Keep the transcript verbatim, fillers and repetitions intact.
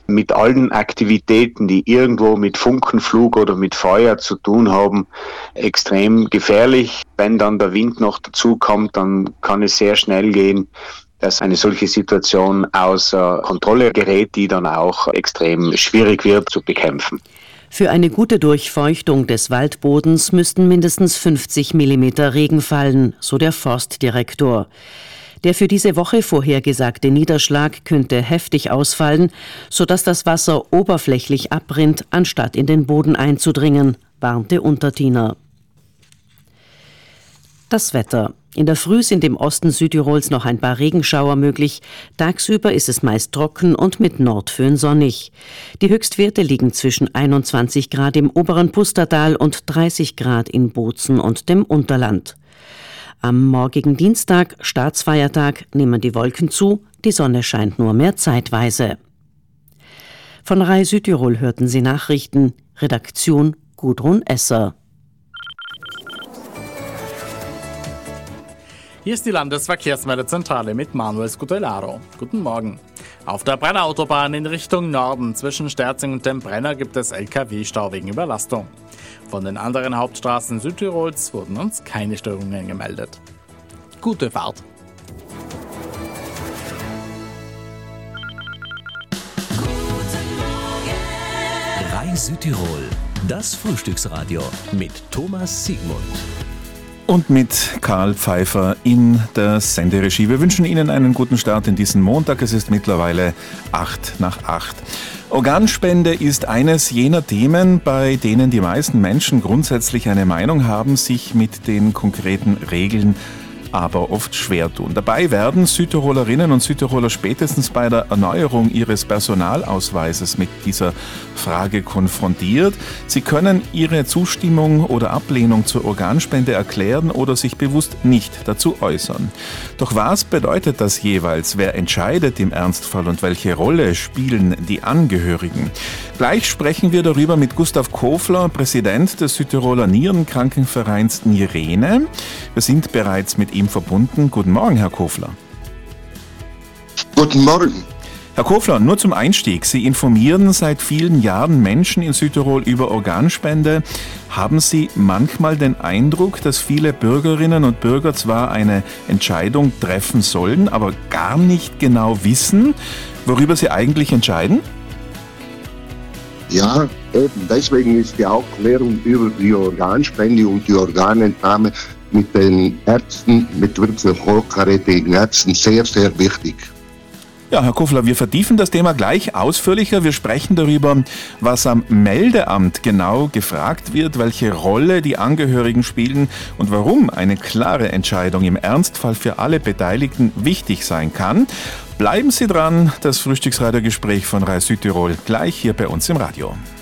mit allen Aktivitäten, die irgendwo mit Funkenflug oder mit Feuer zu tun haben, extrem gefährlich. Wenn dann der Wind noch dazu kommt, dann kann es sehr schnell gehen, dass eine solche Situation außer Kontrolle gerät, die dann auch extrem schwierig wird zu bekämpfen. Für eine gute Durchfeuchtung des Waldbodens müssten mindestens fünfzig Millimeter Regen fallen, so der Forstdirektor. Der für diese Woche vorhergesagte Niederschlag könnte heftig ausfallen, sodass das Wasser oberflächlich abrinnt, anstatt in den Boden einzudringen, warnte Untertiner. Das Wetter. In der Früh sind im Osten Südtirols noch ein paar Regenschauer möglich. Tagsüber ist es meist trocken und mit Nordföhn sonnig. Die Höchstwerte liegen zwischen einundzwanzig Grad im oberen Pustertal und dreißig Grad in Bozen und dem Unterland. Am morgigen Dienstag, Staatsfeiertag, nehmen die Wolken zu, die Sonne scheint nur mehr zeitweise. Von R A I Südtirol hörten Sie Nachrichten, Redaktion Gudrun Esser. Hier ist die Landesverkehrsmeldezentrale mit Manuel Scutellaro. Guten Morgen. Auf der Brennerautobahn in Richtung Norden zwischen Sterzing und dem Brenner gibt es L K W-Stau wegen Überlastung. Von den anderen Hauptstraßen Südtirols wurden uns keine Störungen gemeldet. Gute Fahrt! R A I Südtirol, das Frühstücksradio mit Thomas Siegmund. Und mit Karl Pfeiffer in der Senderegie. Wir wünschen Ihnen einen guten Start in diesen Montag. Es ist mittlerweile acht nach acht. Organspende ist eines jener Themen, bei denen die meisten Menschen grundsätzlich eine Meinung haben, sich mit den konkreten Regeln aber oft schwer tun. Dabei werden Südtirolerinnen und Südtiroler spätestens bei der Erneuerung ihres Personalausweises mit dieser Frage konfrontiert. Sie können ihre Zustimmung oder Ablehnung zur Organspende erklären oder sich bewusst nicht dazu äußern. Doch was bedeutet das jeweils? Wer entscheidet im Ernstfall und welche Rolle spielen die Angehörigen? Gleich sprechen wir darüber mit Gustav Kofler, Präsident des Südtiroler Nierenkrankenvereins Nirene. Wir sind bereits mit ihm verbunden. Guten Morgen, Herr Kofler. Guten Morgen. Herr Kofler, nur zum Einstieg. Sie informieren seit vielen Jahren Menschen in Südtirol über Organspende. Haben Sie manchmal den Eindruck, dass viele Bürgerinnen und Bürger zwar eine Entscheidung treffen sollen, aber gar nicht genau wissen, worüber sie eigentlich entscheiden? Ja, eben deswegen ist die Aufklärung über die Organspende und die Organentnahme mit den Ärzten, mit wirklich hochkarätigen Ärzten sehr, sehr wichtig. Ja, Herr Kofler, wir vertiefen das Thema gleich ausführlicher. Wir sprechen darüber, was am Meldeamt genau gefragt wird, welche Rolle die Angehörigen spielen und warum eine klare Entscheidung im Ernstfall für alle Beteiligten wichtig sein kann. Bleiben Sie dran, das Frühstücksradiogespräch von R A I Südtirol gleich hier bei uns im Radio.